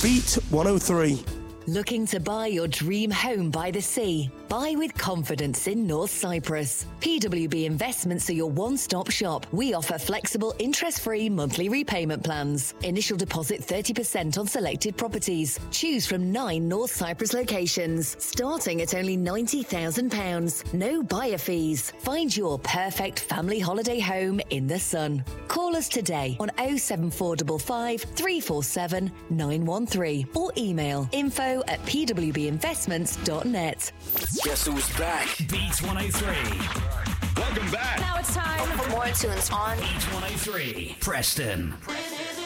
Beat 103. Looking to buy your dream home by the sea? Buy with confidence in North Cyprus. PWB Investments are your one-stop shop. We offer flexible, interest-free monthly repayment plans. Initial deposit 30% on selected properties. Choose from 9 North Cyprus locations, starting at only £90,000. No buyer fees. Find your perfect family holiday home in the sun. Call us today on 07455 347 913 or email info@pwbinvestments.net. Guess who's back? Beat 103. Welcome back. Now it's time for more tunes on Beat 103. Preston.